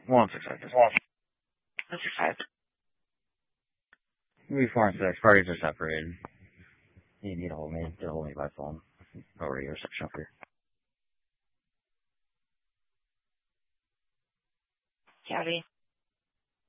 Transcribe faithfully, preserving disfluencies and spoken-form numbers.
One six five. One. One six five. We four and six. Parties are separated. You need to hold me. To hold me by phone. Over to your reception for you. Copy.